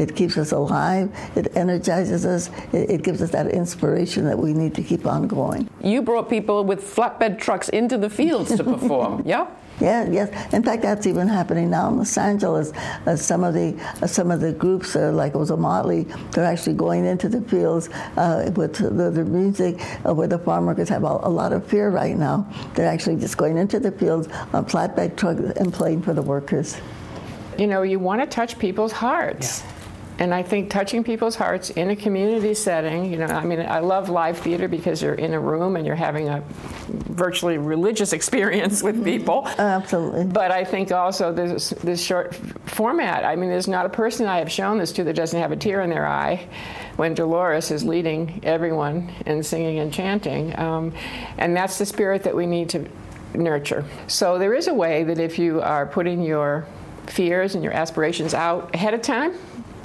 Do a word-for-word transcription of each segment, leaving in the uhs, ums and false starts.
It keeps us alive. It energizes us. It, it gives us that inspiration that we need to keep on going. You brought people with flatbed trucks into the fields to perform, yeah? Yeah, yes. In fact, that's even happening now in Los Angeles. Uh, some of the uh, some of the groups, uh, like it was a Motley, they're actually going into the fields uh, with the, the music, uh, where the farm workers have a, a lot of fear right now. They're actually just going into the fields on flatbed trucks and playing for the workers. You know, you want to touch people's hearts. Yeah. And I think touching people's hearts in a community setting, you know, I mean, I love live theater because you're in a room and you're having a virtually religious experience with people. Absolutely. But I think also this, this short format, I mean, there's not a person I have shown this to that doesn't have a tear in their eye when Dolores is leading everyone in singing and chanting. Um, and that's the spirit that we need to nurture. So there is a way that if you are putting your fears and your aspirations out ahead of time,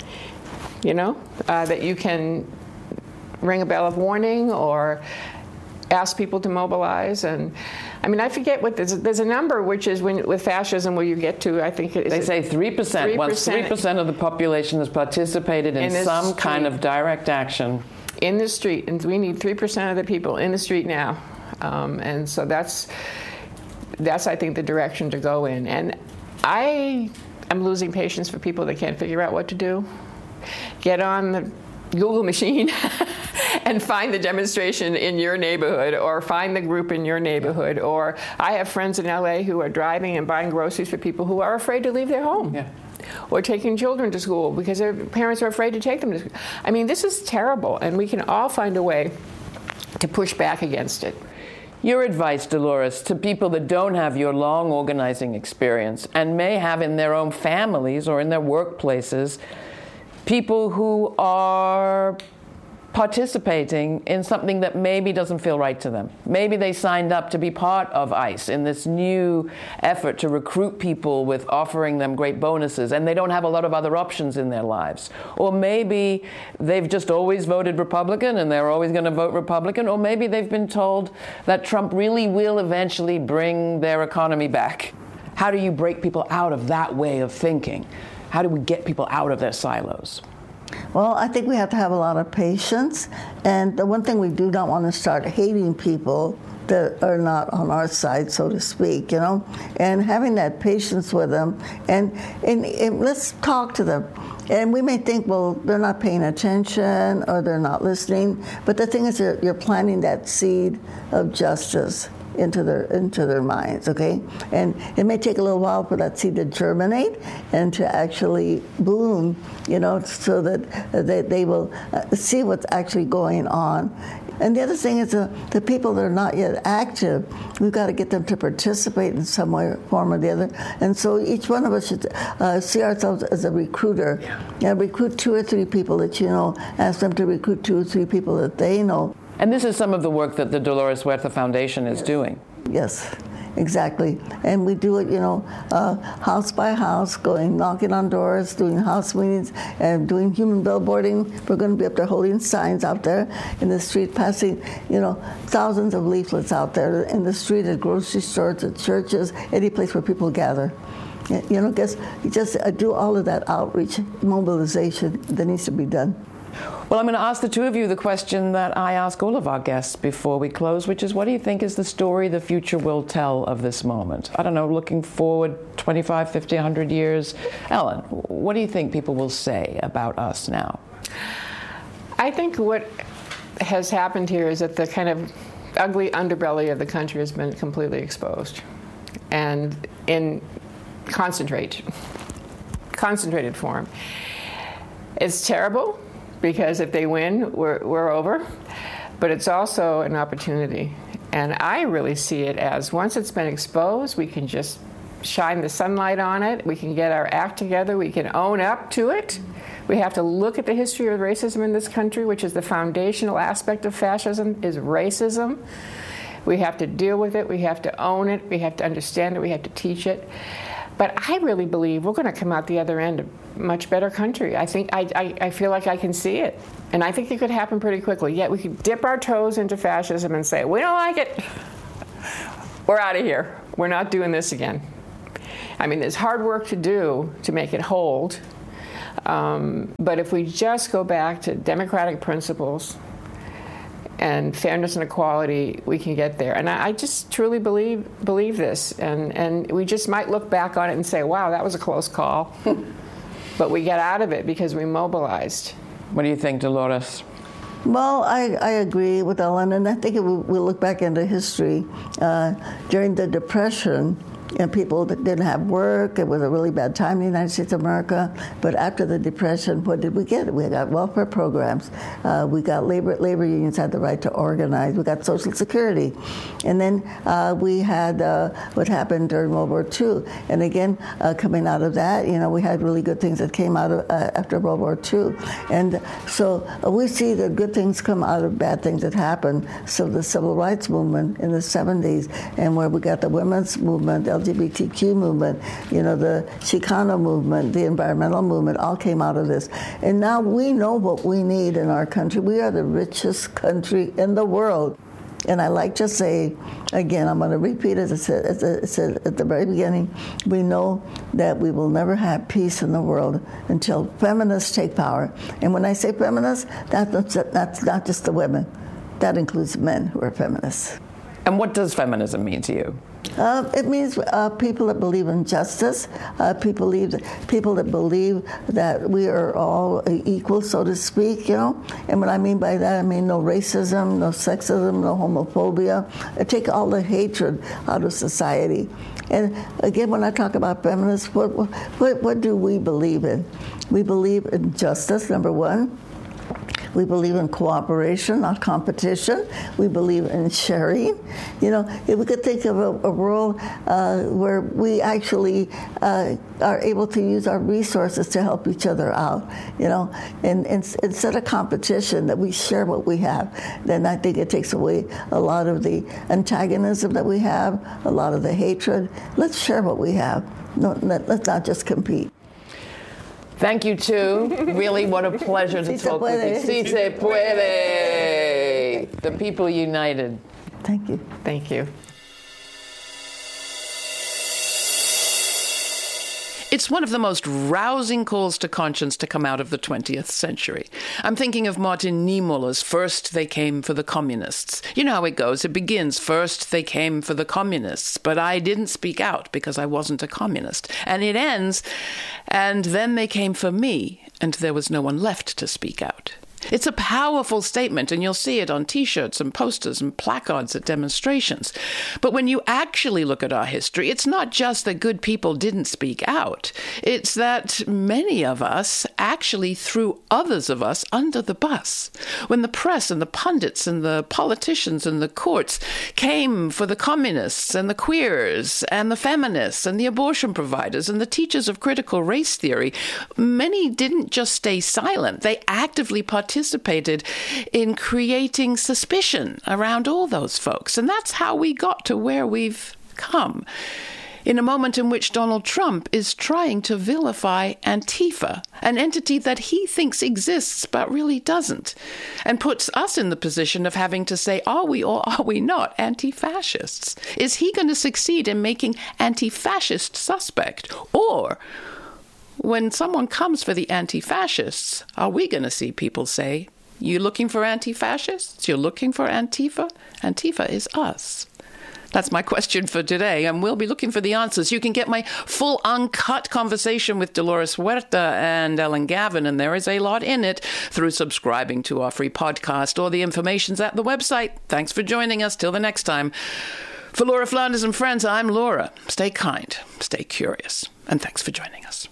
you know, uh, that you can ring a bell of warning or ask people to mobilize. And I mean, I forget what there's, there's a number which is when with fascism where you get to, I think it's they say three percent. Once three percent of the population has participated in, in some street, kind of direct action in the street, and we need three percent of the people in the street now. Um, and so that's that's I think the direction to go in. And I am losing patience for people that can't figure out what to do. Get on the Google machine and find the demonstration in your neighborhood, or find the group in your neighborhood. Or I have friends in L A who are driving and buying groceries for people who are afraid to leave their home. Yeah. Or taking children to school because their parents are afraid to take them to school. I mean, this is terrible, and we can all find a way to push back against it. Your advice, Dolores, to people that don't have your long organizing experience and may have in their own families or in their workplaces people who are participating in something that maybe doesn't feel right to them. Maybe they signed up to be part of ICE in this new effort to recruit people with offering them great bonuses, and they don't have a lot of other options in their lives. Or maybe they've just always voted Republican and they're always going to vote Republican, or maybe they've been told that Trump really will eventually bring their economy back. How do you break people out of that way of thinking? How do we get people out of their silos? Well, I think we have to have a lot of patience. And the one thing we do not want to start hating people that are not on our side, so to speak, you know, and having that patience with them. And, and, and let's talk to them. And we may think, well, they're not paying attention or they're not listening. But the thing is, you're, you're planting that seed of justice into their into their minds, okay? And it may take a little while for that seed to germinate and to actually bloom, you know, so that uh, they, they will uh, see what's actually going on. And the other thing is uh, the people that are not yet active, we've got to get them to participate in some way, form or the other. And so each one of us should uh, see ourselves as a recruiter. Yeah. You know, recruit two or three people that you know, ask them to recruit two or three people that they know. And this is some of the work that the Dolores Huerta Foundation is yes. doing. Yes, exactly. And we do it, you know, uh, house by house, going, knocking on doors, doing house meetings, and doing human billboarding. We're going to be up there holding signs out there in the street, passing, you know, thousands of leaflets out there in the street, at grocery stores, at churches, any place where people gather. You know, guess you just uh, do all of that outreach, mobilization that needs to be done. Well, I'm going to ask the two of you the question that I ask all of our guests before we close, which is, what do you think is the story the future will tell of this moment? I don't know, looking forward twenty-five, fifty, one hundred years. Ellen, what do you think people will say about us now? I think what has happened here is that the kind of ugly underbelly of the country has been completely exposed. And in concentrate, concentrated form. It's terrible, because if they win, we're, we're over. But it's also an opportunity. And I really see it as, once it's been exposed, we can just shine the sunlight on it. We can get our act together. We can own up to it. We have to look at the history of racism in this country, which is the foundational aspect of fascism, is racism. We have to deal with it. We have to own it. We have to understand it. We have to teach it. But I really believe we're going to come out the other end a much better country. I think I, I, I feel like I can see it. And I think it could happen pretty quickly. Yet we could dip our toes into fascism and say, we don't like it. We're out of here. We're not doing this again. I mean, there's hard work to do to make it hold. Um, but if we just go back to democratic principles and fairness and equality, we can get there. And I, I just truly believe believe this. And, and we just might look back on it and say, wow, that was a close call. But we get out of it because we mobilized. What do you think, Dolores? Well, I, I agree with Ellen, and I think if we, we look back into history, uh, during the Depression, and people that didn't have work. It was a really bad time in the United States of America. But after the Depression, what did we get? We got welfare programs. Uh, we got labor labor unions had the right to organize. We got Social Security. And then uh, we had uh, what happened during World War Two. And again, uh, coming out of that, you know, we had really good things that came out of uh, after World War Two. And so uh, we see that good things come out of bad things that happen. So the Civil Rights Movement in the seventies, and where we got the women's movement, the L G B T Q movement, you know, the Chicano movement, the environmental movement, all came out of this. And now we know what we need in our country. We are the richest country in the world. And I like to say, again, I'm going to repeat as I said, as I said at the very beginning, we know that we will never have peace in the world until feminists take power. And when I say feminists, that's, that's not just the women. That includes men who are feminists. And what does feminism mean to you? Uh, it means uh, people that believe in justice, uh, people, believe that, people that believe that we are all equal, so to speak, you know. And what I mean by that, I mean no racism, no sexism, no homophobia. I take all the hatred out of society. And again, when I talk about feminists, what, what, what do we believe in? We believe in justice, number one. We believe in cooperation, not competition. We believe in sharing. You know, if we could think of a, a world uh, where we actually uh, are able to use our resources to help each other out, you know, and, and instead of competition, that we share what we have, then I think it takes away a lot of the antagonism that we have, a lot of the hatred. Let's share what we have. No, let's not just compete. Thank you, too. Really, what a pleasure to Si talk with you. Si se puede. The people united. Thank you. Thank you. It's one of the most rousing calls to conscience to come out of the twentieth century. I'm thinking of Martin Niemöller's First They Came for the Communists. You know how it goes. It begins, first they came for the communists, but I didn't speak out because I wasn't a communist. And it ends, and then they came for me, and there was no one left to speak out. It's a powerful statement, and you'll see it on T-shirts and posters and placards at demonstrations. But when you actually look at our history, it's not just that good people didn't speak out. It's that many of us actually threw others of us under the bus. When the press and the pundits and the politicians and the courts came for the communists and the queers and the feminists and the abortion providers and the teachers of critical race theory, many didn't just stay silent. They actively participated participated in creating suspicion around all those folks. And that's how we got to where we've come. In a moment in which Donald Trump is trying to vilify Antifa, an entity that he thinks exists but really doesn't, and puts us in the position of having to say, are we or are we not anti-fascists? Is he going to succeed in making anti-fascist suspect? Or when someone comes for the anti-fascists, are we going to see people say, you looking for anti-fascists? You're looking for Antifa? Antifa is us. That's my question for today, and we'll be looking for the answers. You can get my full uncut conversation with Dolores Huerta and Ellen Gavin, and there is a lot in it, through subscribing to our free podcast. All the information's at the website. Thanks for joining us. Till the next time. For Laura Flanders and friends, I'm Laura. Stay kind, stay curious, and thanks for joining us.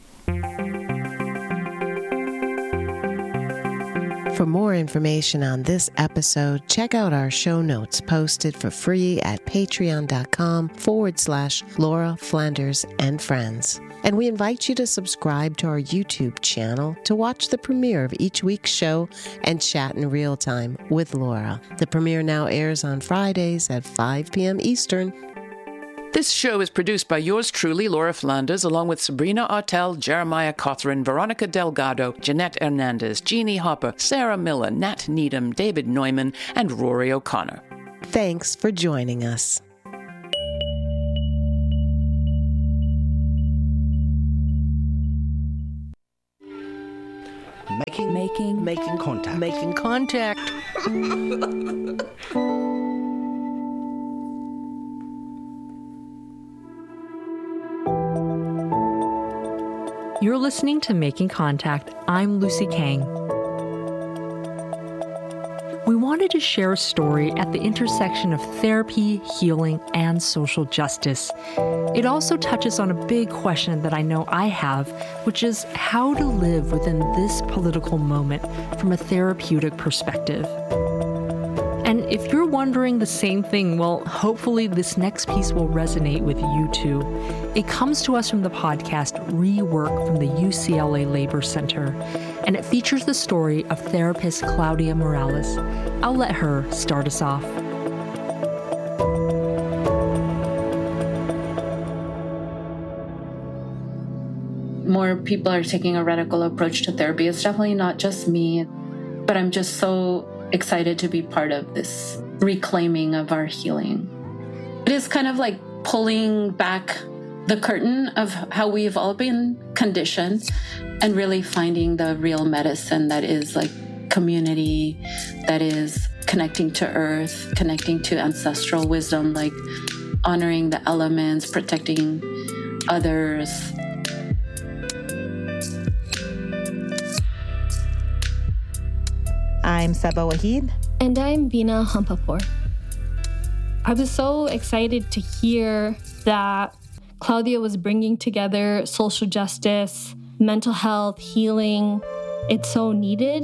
For more information on this episode, check out our show notes posted for free at patreon.com forward slash Laura Flanders and Friends. And we invite you to subscribe to our YouTube channel to watch the premiere of each week's show and chat in real time with Laura. The premiere now airs on Fridays at five p.m. Eastern. This show is produced by yours truly, Laura Flanders, along with Sabrina Artel, Jeremiah Cothran, Veronica Delgado, Jeanette Hernandez, Jeannie Hopper, Sarah Miller, Nat Needham, David Neumann, and Rory O'Connor. Thanks for joining us. Making, making, making contact. Making contact. You're listening to Making Contact. I'm Lucy Kang. We wanted to share a story at the intersection of therapy, healing, and social justice. It also touches on a big question that I know I have, which is how to live within this political moment from a therapeutic perspective. And if you're wondering the same thing, well, hopefully this next piece will resonate with you too. It comes to us from the podcast Rework from the U C L A Labor Center, and it features the story of therapist Claudia Morales. I'll let her start us off. More people are taking a radical approach to therapy. It's definitely not just me, but I'm just so excited to be part of this reclaiming of our healing. It is kind of like pulling back the curtain of how we've all been conditioned and really finding the real medicine that is like community, that is connecting to earth, connecting to ancestral wisdom, like honoring the elements, protecting others. I'm Saba Wahid. And I'm Vina Hampapur. I was so excited to hear that Claudia was bringing together social justice, mental health, healing. It's so needed.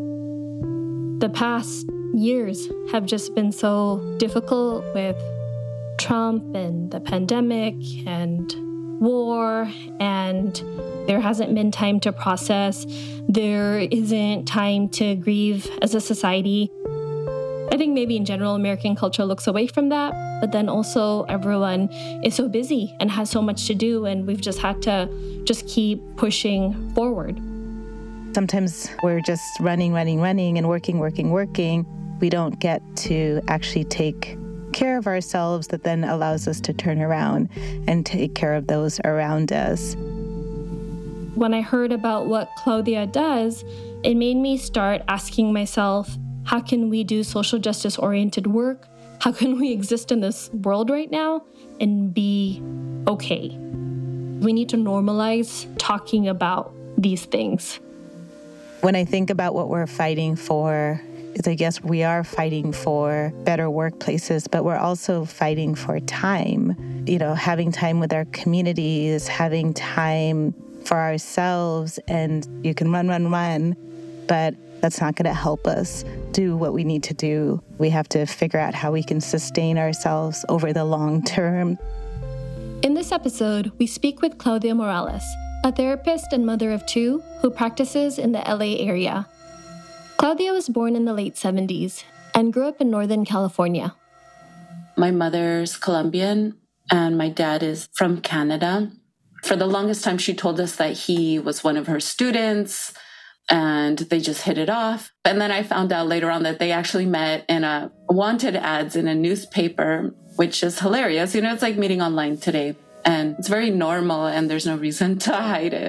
The past years have just been so difficult with Trump and the pandemic and war, and there hasn't been time to process. There isn't time to grieve as a society. I think maybe in general, American culture looks away from that, but then also everyone is so busy and has so much to do, and we've just had to just keep pushing forward. Sometimes we're just running, running, running and working, working, working. We don't get to actually take care of ourselves that then allows us to turn around and take care of those around us. When I heard about what Claudia does, it made me start asking myself, how can we do social justice-oriented work? How can we exist in this world right now and be okay? We need to normalize talking about these things. When I think about what we're fighting for, is I guess we are fighting for better workplaces, but we're also fighting for time. You know, having time with our communities, having time for ourselves, and you can run, run, run, but that's not going to help us do what we need to do. We have to figure out how we can sustain ourselves over the long term. In this episode, we speak with Claudia Morales, a therapist and mother of two who practices in the L A area. Claudia was born in the late seventies and grew up in Northern California. My mother's Colombian and my dad is from Canada. For the longest time, she told us that he was one of her students and they just hit it off. And then I found out later on that they actually met in a wanted ads in a newspaper, which is hilarious. You know, it's like meeting online today. And it's very normal and there's no reason to hide it.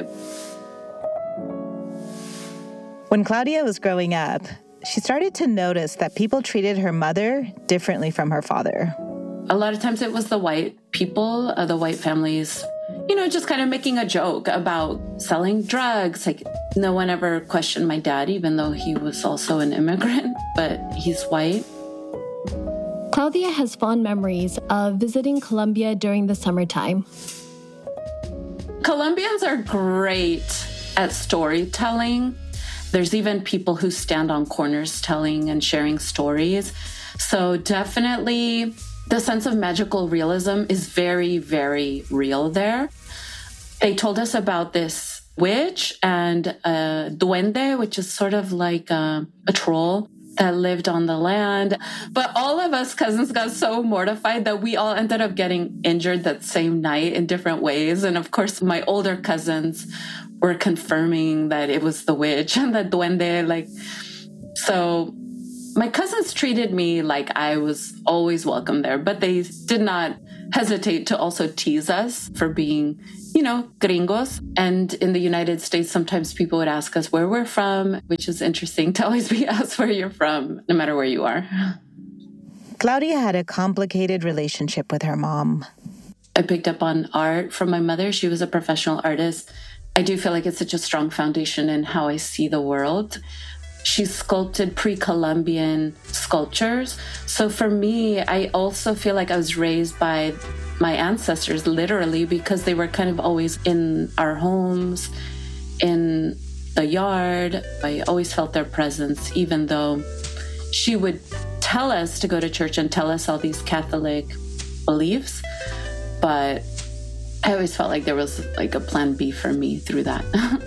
When Claudia was growing up, she started to notice that people treated her mother differently from her father. A lot of times it was the white people, uh, the white families, you know, just kind of making a joke about selling drugs. Like, no one ever questioned my dad, even though he was also an immigrant, but he's white. Claudia has fond memories of visiting Colombia during the summertime. Colombians are great at storytelling. There's even people who stand on corners telling and sharing stories. So definitely the sense of magical realism is very, very real there. They told us about this witch and a duende, which is sort of like a, a troll that lived on the land. But all of us cousins got so mortified that we all ended up getting injured that same night in different ways. And of course, my older cousins were confirming that it was the witch and the duende. Like, so my cousins treated me like I was always welcome there, but they did not hesitate to also tease us for being, you know, gringos. And in the United States, sometimes people would ask us where we're from, which is interesting to always be asked where you're from, no matter where you are. Claudia had a complicated relationship with her mom. I picked up on art from my mother. She was a professional artist. I do feel like it's such a strong foundation in how I see the world. She sculpted pre-Columbian sculptures. So for me, I also feel like I was raised by my ancestors, literally, because they were kind of always in our homes, in the yard. I always felt their presence, even though she would tell us to go to church and tell us all these Catholic beliefs. But I always felt like there was like a plan B for me through that.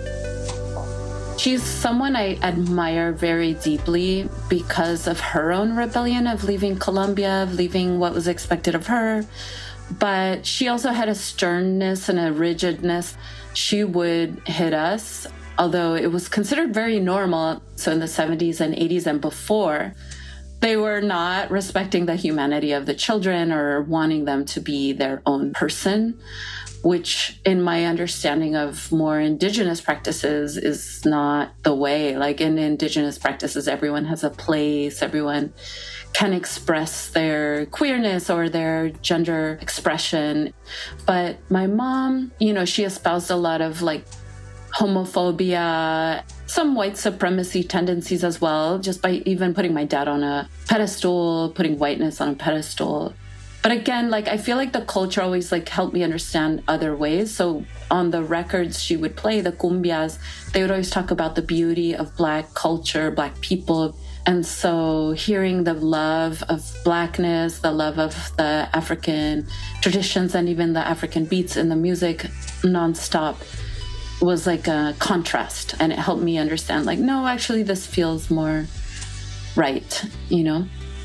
She's someone I admire very deeply because of her own rebellion of leaving Colombia, of leaving what was expected of her. But she also had a sternness and a rigidness. She would hit us, although it was considered very normal. So in the seventies and eighties and before, they were not respecting the humanity of the children or wanting them to be their own person, which in my understanding of more indigenous practices is not the way. Like in indigenous practices, everyone has a place, everyone can express their queerness or their gender expression. But my mom, you know, she espoused a lot of like homophobia, some white supremacy tendencies as well, just by even putting my dad on a pedestal, putting whiteness on a pedestal. But again, like I feel like the culture always like helped me understand other ways. So on the records she would play, the cumbias, they would always talk about the beauty of Black culture, Black people. And so hearing the love of Blackness, the love of the African traditions, and even the African beats in the music nonstop was like a contrast. And it helped me understand like, no, actually this feels more right, you know?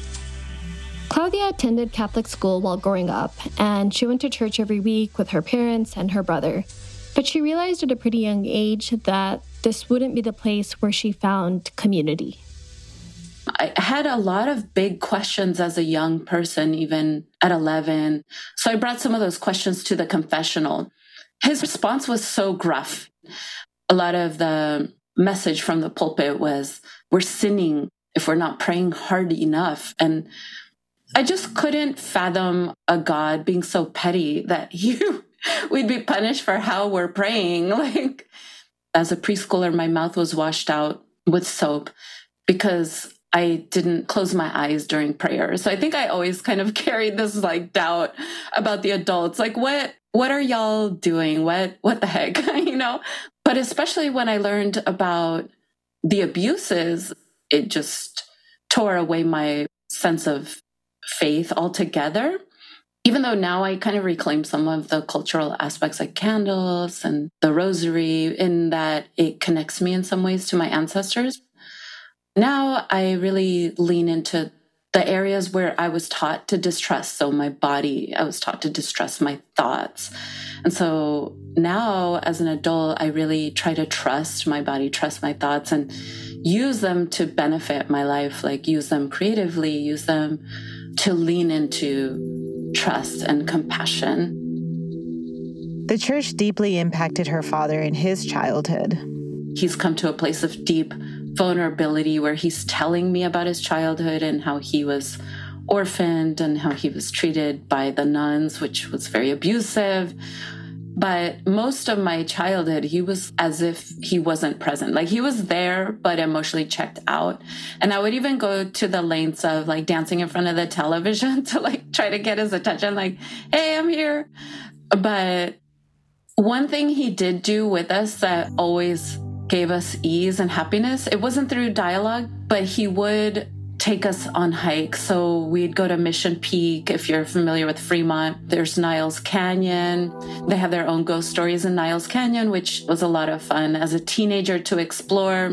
Claudia attended Catholic school while growing up, and she went to church every week with her parents and her brother. But she realized at a pretty young age that this wouldn't be the place where she found community. I had a lot of big questions as a young person, even at eleven. So I brought some of those questions to the confessional. His response was so gruff. A lot of the message from the pulpit was, we're sinning if we're not praying hard enough. And I just couldn't fathom a God being so petty that you we'd be punished for how we're praying. Like, as a preschooler, my mouth was washed out with soap because I didn't close my eyes during prayer. So I think I always kind of carried this like doubt about the adults. Like, what what are y'all doing? What what the heck? You know? But especially when I learned about the abuses, it just tore away my sense of faith altogether. Even though now I kind of reclaim some of the cultural aspects like candles and the rosary, in that it connects me in some ways to my ancestors. Now I really lean into the areas where I was taught to distrust. So my body, I was taught to distrust my thoughts. And so now as an adult, I really try to trust my body, trust my thoughts, and use them to benefit my life, like use them creatively, use them to lean into trust and compassion. The church deeply impacted her father in his childhood. He's come to a place of deep vulnerability where he's telling me about his childhood and how he was orphaned and how he was treated by the nuns, which was very abusive. But most of my childhood, he was as if he wasn't present. Like he was there, but emotionally checked out. And I would even go to the lengths of like dancing in front of the television to like try to get his attention, like, hey, I'm here. But one thing he did do with us that always gave us ease and happiness, it wasn't through dialogue, but he would take us on hikes. So we'd go to Mission Peak. If you're familiar with Fremont, there's Niles Canyon. They have their own ghost stories in Niles Canyon, which was a lot of fun as a teenager to explore.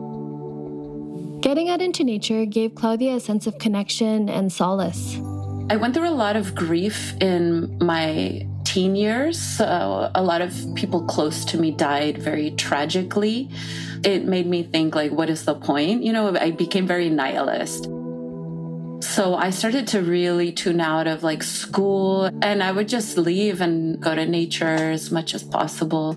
Getting out into nature gave Claudia a sense of connection and solace. I went through a lot of grief in my teen years. So a lot of people close to me died very tragically. It made me think, like, what is the point? You know, I became very nihilist. So I started to really tune out of like school, and I would just leave and go to nature as much as possible.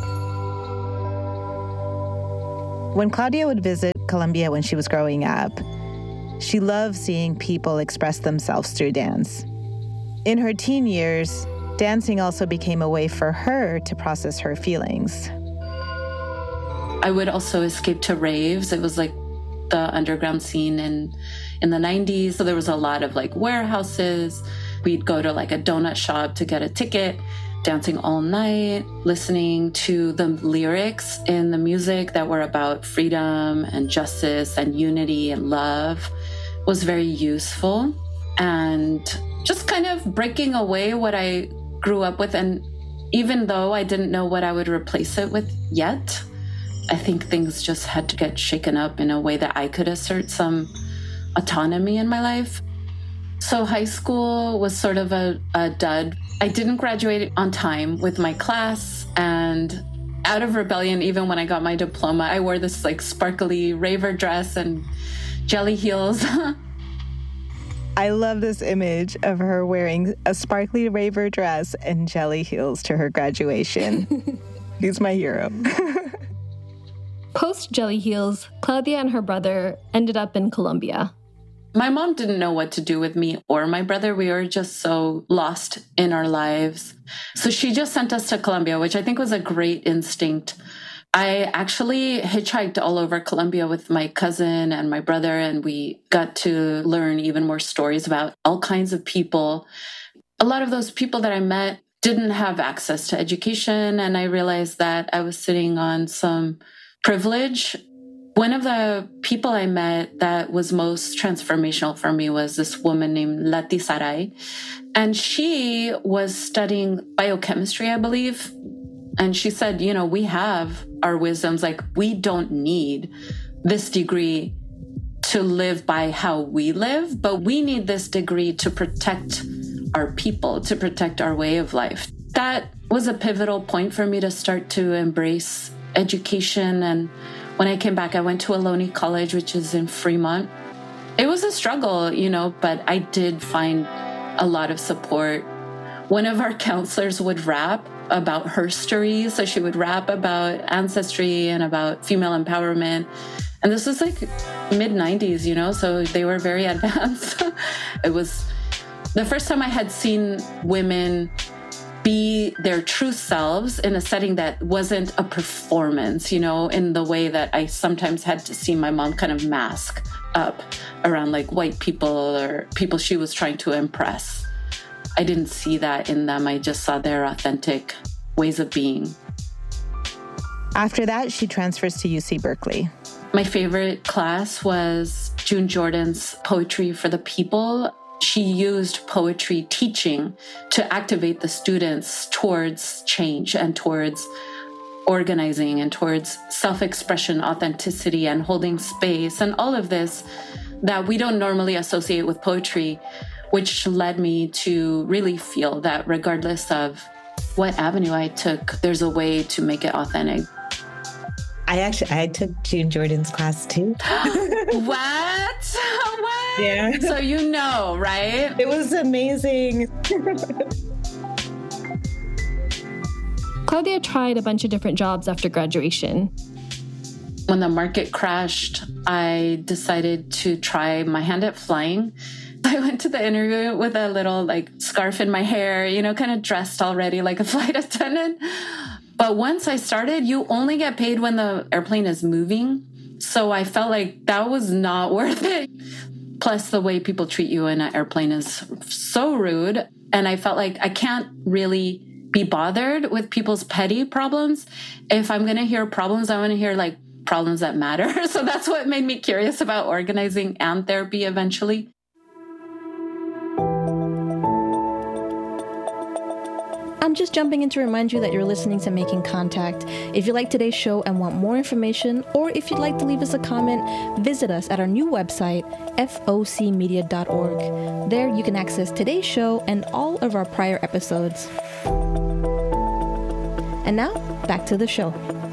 When Claudia would visit Colombia when she was growing up, she loved seeing people express themselves through dance. In her teen years, dancing also became a way for her to process her feelings. I would also escape to raves. It was like the underground scene in, in the nineties. So there was a lot of like warehouses. We'd go to like a donut shop to get a ticket, dancing all night, listening to the lyrics in the music that were about freedom and justice and unity and love was very useful. And just kind of breaking away what I grew up with. And even though I didn't know what I would replace it with yet, I think things just had to get shaken up in a way that I could assert some autonomy in my life. So high school was sort of a, a dud. I didn't graduate on time with my class, and out of rebellion, even when I got my diploma, I wore this like sparkly raver dress and jelly heels. I love this image of her wearing a sparkly raver dress and jelly heels to her graduation. He's my hero. Post jelly heels, Claudia and her brother ended up in Colombia. My mom didn't know what to do with me or my brother. We were just so lost in our lives. So she just sent us to Colombia, which I think was a great instinct. I actually hitchhiked all over Colombia with my cousin and my brother, and we got to learn even more stories about all kinds of people. A lot of those people that I met didn't have access to education, and I realized that I was sitting on some privilege. One of the people I met that was most transformational for me was this woman named Lati Saray. And she was studying biochemistry, I believe. And she said, you know, we have our wisdoms. Like, we don't need this degree to live by how we live, but we need this degree to protect our people, to protect our way of life. That was a pivotal point for me to start to embrace education. And when I came back, I went to Ohlone College, which is in Fremont. It was a struggle, you know, but I did find a lot of support. One of our counselors would rap about her story. So she would rap about ancestry and about female empowerment. And this was like mid nineties, you know, so they were very advanced. It was the first time I had seen women be their true selves in a setting that wasn't a performance, you know, in the way that I sometimes had to see my mom kind of mask up around like white people or people she was trying to impress. I didn't see that in them. I just saw their authentic ways of being. After that, she transfers to U C Berkeley. My favorite class was June Jordan's Poetry for the People. She used poetry teaching to activate the students towards change and towards organizing and towards self-expression, authenticity, and holding space, and all of this that we don't normally associate with poetry, which led me to really feel that regardless of what avenue I took, there's a way to make it authentic. I actually, I took June Jordan's class too. What? What? Yeah. So you know, right? It was amazing. Claudia tried a bunch of different jobs after graduation. When the market crashed, I decided to try my hand at flying. I went to the interview with a little like scarf in my hair, you know, kind of dressed already like a flight attendant. But once I started, you only get paid when the airplane is moving. So I felt like that was not worth it. Plus, the way people treat you in an airplane is so rude. And I felt like I can't really be bothered with people's petty problems. If I'm going to hear problems, I want to hear like problems that matter. So that's what made me curious about organizing and therapy eventually. I'm just jumping in to remind you that you're listening to Making Contact. If you like today's show and want more information, or if you'd like to leave us a comment, visit us at our new website, f o c media dot org. There you can access today's show and all of our prior episodes. And now, back to the show.